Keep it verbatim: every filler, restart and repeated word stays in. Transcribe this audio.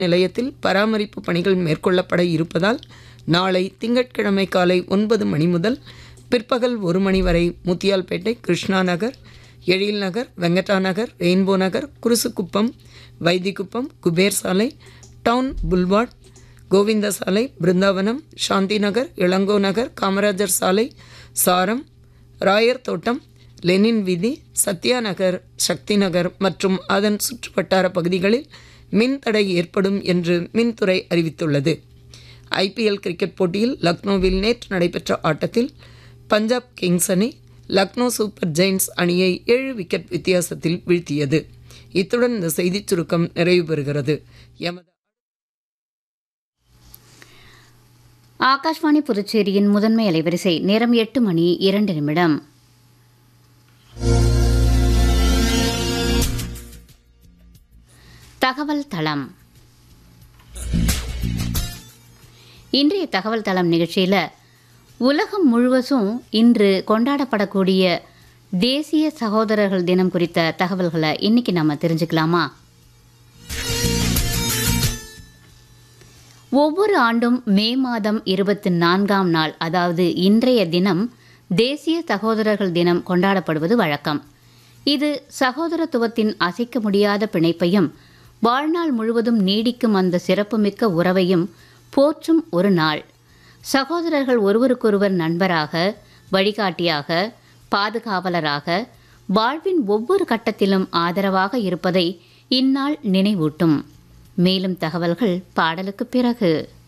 நிலையத்தில் பராமரிப்பு பணிகள் மேற்கொள்ளப்பட இருப்பதால் நாளை திங்கட்கிழமை காலை ஒன்பது மணி முதல் பிற்பகல் ஒரு மணி வரை முத்தியால்பேட்டை, கிருஷ்ணா நகர், எழில் நகர், வெங்கடா நகர், ரெயின்போ நகர், குருசுக்குப்பம், வைத்திக்குப்பம், குபேர் சாலை, டவுன் புல்வார்ட், கோவிந்த சாலை, பிருந்தாவனம், சாந்தி நகர், இளங்கோ நகர், காமராஜர் சாலை, சாரம், ராயர் தோட்டம், லெனின் வீதி, சத்யா நகர், சக்தி நகர் மற்றும் அதன் சுற்றுவட்டார பகுதிகளில் மின்தடை ஏற்படும் என்று மின்துறை அறிவித்துள்ளது. ஐபிஎல் கிரிக்கெட் போட்டியில் லக்னோவில் நேற்று நடைபெற்ற ஆட்டத்தில் பஞ்சாப் கிங்ஸ் அணி லக்னோ சூப்பர் ஜெயின்ட்ஸ் அணியை ஏழு விக்கெட் வித்தியாசத்தில் வீழ்த்தியது. இத்துடன் இந்த செய்திச் சுருக்கம் நிறைவு பெறுகிறது. எமது ஆகாஷ்வாணி புதுச்சேரியின் முதன்மை அலைவரிசை நேரம் எட்டு மணி இரண்டு நிமிடம். தகவல் தளம். இன்றைய தகவல் தளம் நிகழ்ச்சியில் உலகம் முழுவதும் இன்று கொண்டாடப்படக்கூடிய தேசிய சகோதரர்கள் தினம் குறித்த தகவல்களை இன்னைக்கு நம்ம தெரிஞ்சுக்கலாமா? ஒவ்வொரு ஆண்டும் மே மாதம் இருபத்தி நான்காம் நாள், அதாவது இன்றைய தினம் தேசிய சகோதரர்கள் தினம் கொண்டாடப்படுவது வழக்கம். இது சகோதரத்துவத்தின் அசைக்க முடியாத பிணைப்பையும் வாழ்நாள் முழுவதும் நீடிக்கும் அந்த சிறப்புமிக்க உறவையும் போற்றும் ஒரு நாள். சகோதரர்கள் ஒருவருக்கொருவர் நண்பராக, வழிகாட்டியாக, பாதுகாவலராக, வாழ்வின் ஒவ்வொரு கட்டத்திலும் ஆதரவாக இருப்பதை இந்நாள் நினைவூட்டும். மேலும் தகவல்கள் பாடலுக்கு பிறகு.